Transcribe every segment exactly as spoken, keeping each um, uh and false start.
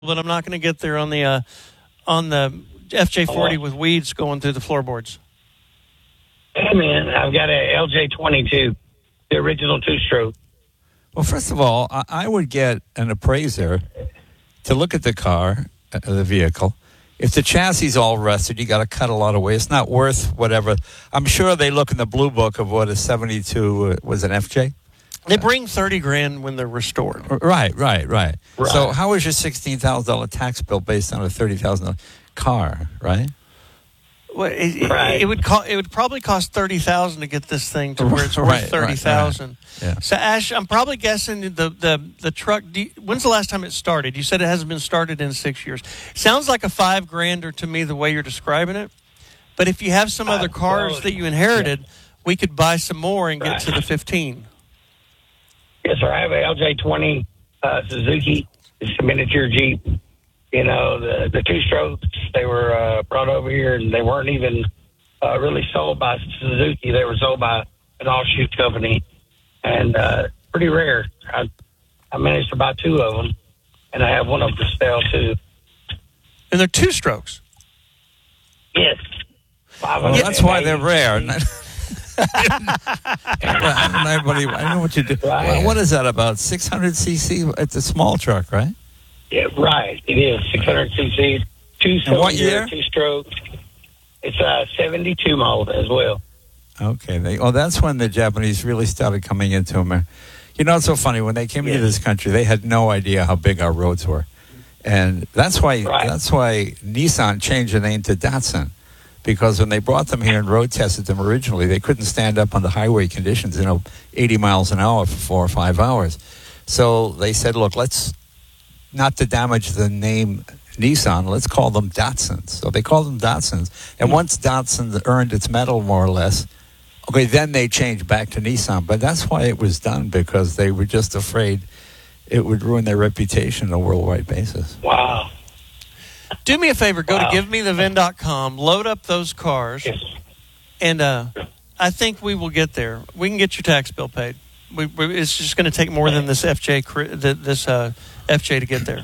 but I'm not going to get there on the uh, on the F J forty Oh. with weeds going through the floorboards. Hey, man, I've got a L J twenty-two, the original two-stroke. Well, first of all, I, I would get an appraiser to look at the car, uh, the vehicle. If the chassis is all rusted, you got to cut a lot away. It's not worth whatever. I'm sure they look in the blue book of what a seventy-two uh, was an F J. They bring thirty grand when they're restored. Right, right, right. Right. So how is your sixteen thousand dollars tax bill based on a thirty thousand dollars car, right? Well, it, Right. it, it would co- it would probably cost thirty thousand to get this thing to where it's worth Right, right, thirty thousand. right. Yeah. So Ash, I'm probably guessing the the the truck. Do you- when's the last time it started? You said it hasn't been started in six years. Sounds like a five grander to me the way you're describing it. But if you have some Uh, other cars well, that you inherited, we could buy some more and get Right. to the fifteen. Yes, sir. I have a L J twenty uh, Suzuki. It's a miniature Jeep. You know, the, the two-strokes, they were uh, brought over here, and they weren't even uh, really sold by Suzuki. They were sold by an offshoot company, and uh, pretty rare. I, I managed to buy two of them, and I have one of them for sale, too. And they're two strokes. Yes. Well, that's why they're rare. Everybody, I know what you do. Right. What is that, about six hundred c c? It's a small truck, right? Yeah, right. It is six hundred c c, And what year? two-cylinder, two-stroke. It's a seventy-two model as well. Okay. They, oh, that's when the Japanese really started coming into America. You know, it's so funny. When they came Yeah. into this country, they had no idea how big our roads were. And that's why Right. that's why Nissan changed the name to Datsun. Because when they brought them here and road tested them originally, they couldn't stand up on the highway conditions, you know, eighty miles an hour for four or five hours. So they said, look, let's, not to damage the name Nissan, let's call them Datsuns. So they called them Datsuns. And once Datsun earned its medal, more or less, okay, then they changed back to Nissan. But that's why it was done, because they were just afraid it would ruin their reputation on a worldwide basis. Wow. Do me a favor. Go Wow. to give me the vin dot com. Load up those cars. Yes. And uh, I think we will get there. We can get your tax bill paid. We, we, it's just going to take more than this F J cri- th- this uh, F J to get there.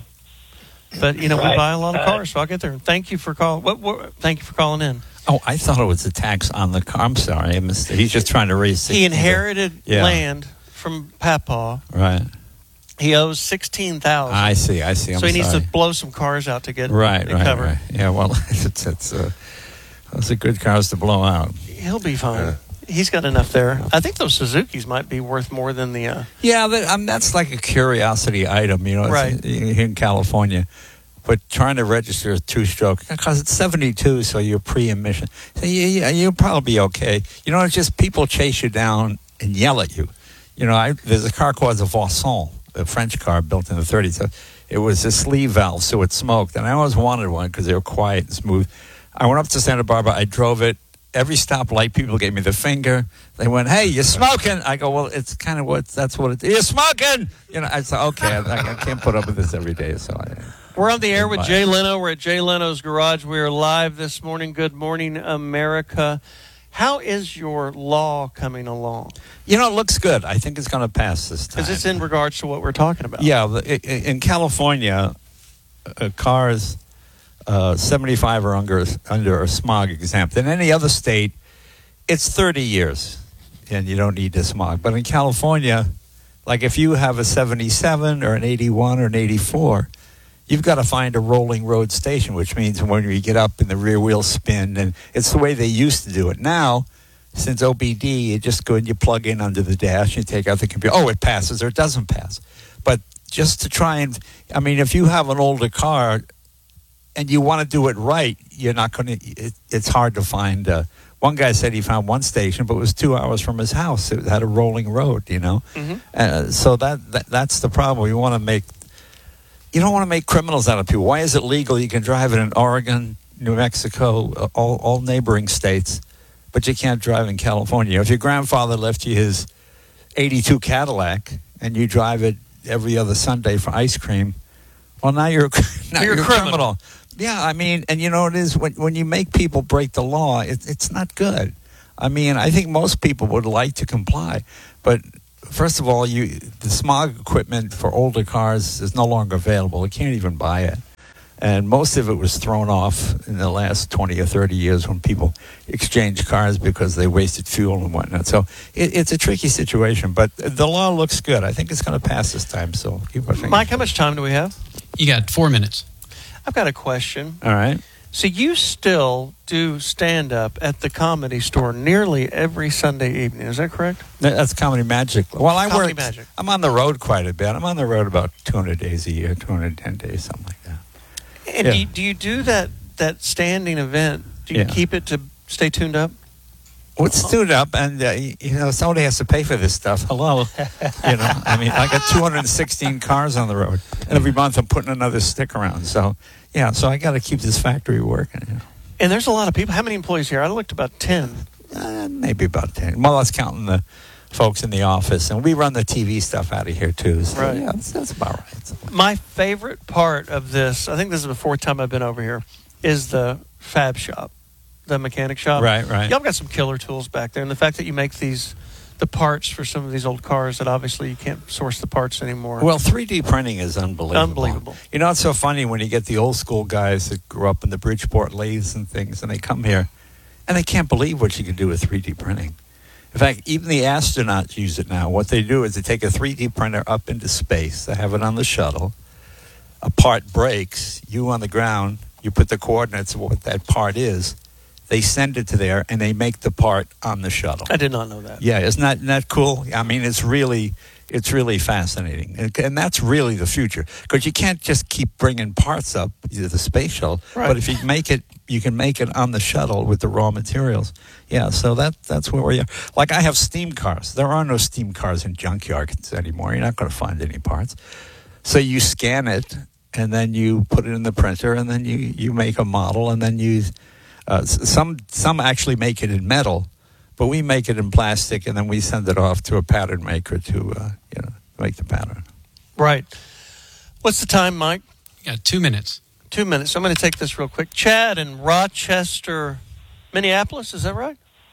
But you know, we Right. buy a lot of Uh, cars, so I'll get there. Thank you for calling. What, what? Thank you for calling in. Oh, I thought it was a tax on the car. I'm sorry. I missed it. He's just trying to raise He inherited Yeah. land from Papa. Right. He owes sixteen thousand. I see. I see. I'm so he needs sorry. to blow some cars out to get Right, it right, covered. right. Yeah, well, it's, it's uh, those are good cars to blow out. He'll be fine. He's got enough there. I think those Suzukis might be worth more than the. Uh, Yeah, that, um, that's like a curiosity item, you know, it's Right. in, in California. But trying to register a two-stroke, because it's seventy-two, so you're pre-emission. So you, you, you'll probably be okay. You know, it's just people chase you down and yell at you. You know, I, there's a car called the Vauxhall, a French car built in the thirties. So it was a sleeve valve, so it smoked. And I always wanted one because they were quiet and smooth. I went up to Santa Barbara. I drove it. Every stoplight, people gave me the finger. They went, "Hey, you're smoking." I go, "Well, it's kind of what that's what it is. You're smoking." You know, I said, "Okay, I, I can't put up with this every day." So I, We're on the air with Goodbye. Jay Leno. We're at Jay Leno's Garage. We are live this morning. Good morning, America. How is your law coming along? you know, it looks good. I think it's going to pass this time. Because it's in regards to what we're talking about. Yeah, the- i- i- in California, uh, cars uh, seventy-five or under under are smog exempt. In any other state, it's thirty years, and you don't need the smog. But in California, like if you have a seventy-seven or an eighty-one or an eighty-four, you've got to find a rolling road station, which means when you get up and the rear wheels spin, and it's the way they used to do it. Now, since O B D, you just go and you plug in under the dash, you take out the computer. Oh, it passes or it doesn't pass. But just to try and, I mean, if you have an older car and you want to do it right, you're not going to, it, it's hard to find. Uh, one guy said he found one station, but it was two hours from his house. It had a rolling road, you know. Mhm. Uh, so that, that that's the problem. You want to make, you don't want to make criminals out of people. Why is it legal? You can drive it in Oregon, New Mexico, uh, all, all neighboring states, but you can't drive in California. If your grandfather left you his eighty-two Cadillac and you drive it every other Sunday for ice cream, well, now you're, now You're you're, a a criminal. criminal. Yeah, I mean, and you know what it is? When, when you make people break the law, it, it's not good. I mean, I think most people would like to comply, but first of all, you the smog equipment for older cars is no longer available. You can't even buy it. And most of it was thrown off in the last twenty or thirty years when people exchanged cars because they wasted fuel and whatnot. So it, it's a tricky situation, but the law looks good. I think it's going to pass this time. So keep our fingers. Mike, how much time do we have? You got four minutes. I've got a question. All right. So you still do stand-up at the Comedy Store nearly every Sunday evening. Is that correct? That's Comedy Magic. Well, I Comedy work. Magic. I'm on the road quite a bit. I'm on the road about two hundred days a year, two hundred ten days, something like that. And Yeah. do, you, do you do that, that standing event? Do you Yeah. keep it to stay tuned up? Well, it's stood up, and uh, you know somebody has to pay for this stuff. Hello, you know. I mean, I got two hundred sixteen cars on the road, and every month I'm putting another stick around. So, yeah, so I got to keep this factory working. You know. And there's a lot of people. How many employees here? I looked about ten. Uh, maybe about ten. Well, that's counting the folks in the office, and we run the T V stuff out of here too. So, Right. yeah, that's, that's about right. My favorite part of this, I think this is the fourth time I've been over here, is the fab shop, the mechanic shop. Right, right. Y'all got some killer tools back there. And the fact that you make these, the parts for some of these old cars that obviously you can't source the parts anymore. Well, three D printing is unbelievable. Unbelievable. You know, it's so funny when you get the old school guys that grew up in the Bridgeport lathes and things, and they come here, and they can't believe what you can do with three D printing. In fact, even the astronauts use it now. What they do is they take a three D printer up into space. They have it on the shuttle. A part breaks. You on the ground, you put the coordinates of what that part is. They send it to there, and they make the part on the shuttle. I did not know that. Yeah, isn't that, isn't that cool? I mean, it's really, it's really fascinating. And, and that's really the future. Because you can't just keep bringing parts up to the space shuttle. Right. But if you make it, you can make it on the shuttle with the raw materials. Yeah, so that that's where we are. Like I have steam cars. There are no steam cars in junkyards anymore. You're not going to find any parts. So you scan it, and then you put it in the printer, and then you, you make a model, and then you... Uh, some some actually make it in metal, but we make it in plastic, and then we send it off to a pattern maker to uh, you know make the pattern. Right. What's the time, Mike? You got two minutes. Two minutes. I'm going to take this real quick. Chad in Rochester, Minneapolis. Is that right?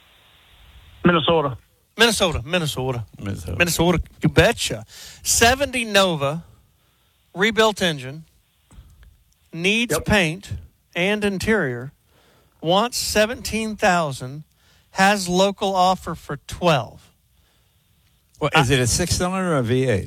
Minnesota. Minnesota. Minnesota. Minnesota. Minnesota. You betcha. seventy Nova, rebuilt engine, needs Yep. paint and interior, wants seventeen thousand, has local offer for twelve. Well, is it a six cylinder or a V eight?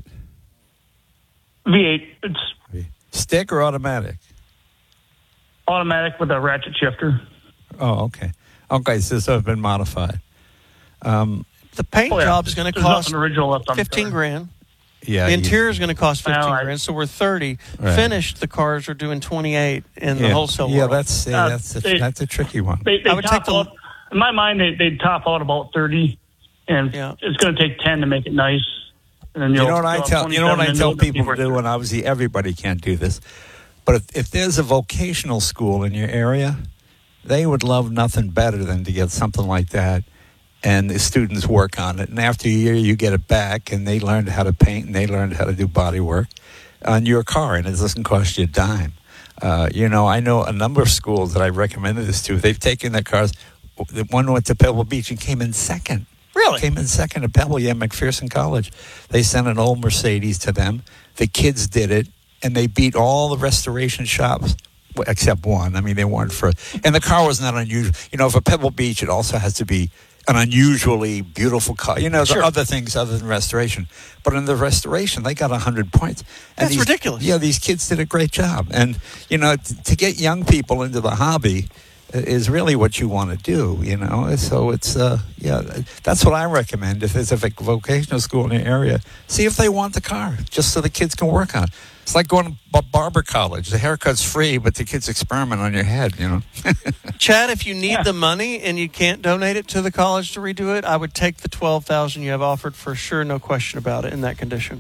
V eight. It's Stick or automatic? automatic with a ratchet shifter. Oh, okay. Okay, so this has been modified. Um, The paint Oh, yeah. job's going to There's cost nothing original left on the fifteen car. grand. yeah. The you- interior is going to cost fifteen Well, I- grand, so we're thirty. Right. Finished, the cars are doing twenty-eight in yeah, the wholesale Yeah, world. that's yeah, Uh, that's a, they- that's a tricky one. They, they I would top take the- out, in my mind, they, they top out about thirty, and Yeah. it's going to take ten to make it nice. And then You you'll, know what I you'll have tell you know what I twenty-seven, tell and you'll people to be do, and obviously everybody can't do this, but if, if there's a vocational school in your area, they would love nothing better than to get something like that, and the students work on it, and after a year you get it back, and they learned how to paint and they learned how to do body work on your car, and it doesn't cost you a dime. Uh, you know, I know a number of schools that I've recommended this to. They've taken their cars. The one went to Pebble Beach and came in second. Really? Came in second at Pebble, yeah, McPherson College. They sent an old Mercedes to them. The kids did it, and they beat all the restoration shops, well, except one. I mean, they weren't for... And the car was not unusual. You know, for Pebble Beach, it also has to be an unusually beautiful car. You know, Sure. the other things other than restoration. But in the restoration, they got one hundred points. And That's these- ridiculous. Yeah, these kids did a great job. And, you know, t- to get young people into the hobby is really what you want to do, you know. So it's, uh, yeah, that's what I recommend. If there's a voc- vocational school in the area, see if they want the car, just so the kids can work on it. It's like going to b- barber college. The haircut's free, but the kids experiment on your head, you know. Chad, if you need Yeah. the money and you can't donate it to the college to redo it, I would take the twelve thousand you have offered for sure, no question about it, in that condition.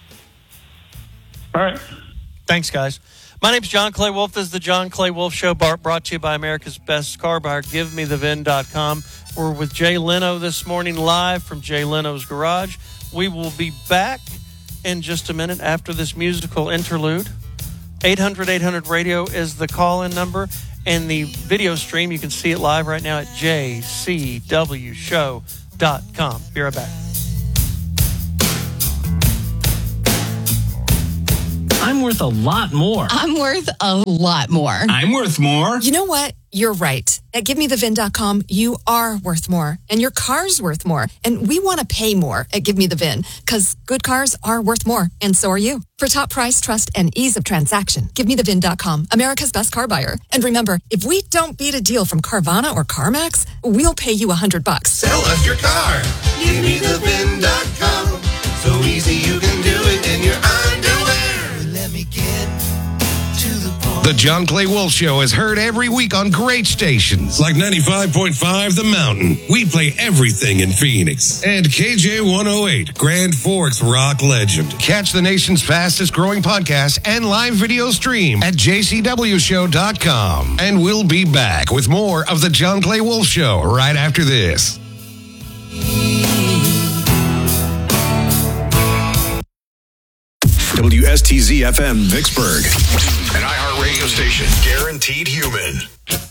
All right. Thanks, guys. My name's John Clay Wolf. This is the John Clay Wolf Show, bar- brought to you by America's Best Car Buyer, give me the vin dot com. We're with Jay Leno this morning, live from Jay Leno's garage. We will be back in just a minute after this musical interlude. eight hundred eight hundred radio is the call-in number, and the video stream, you can see it live right now at j c w show dot com. Be right back. I'm worth a lot more. I'm worth a lot more. I'm worth more. You know what? You're right. At give me the vin dot com, you are worth more, and your car's worth more. And we want to pay more at Give Me The VIN, because good cars are worth more, and so are you. For top price, trust, and ease of transaction, give me the vin dot com, America's best car buyer. And remember, if we don't beat a deal from Carvana or CarMax, we'll pay you a hundred bucks. Sell us your car. give me the vin dot com. So easy you can do it in your underwear. Let me get to the point. The John Clay Wolf Show is heard every week on great stations like ninety-five point five The Mountain. We play everything in Phoenix. And K J one oh eight, Grand Forks rock legend. Catch the nation's fastest growing podcast and live video stream at j c w show dot com. And we'll be back with more of the John Clay Wolf Show right after this. W S T Z F M Vicksburg, an iHeartRadio station, guaranteed human.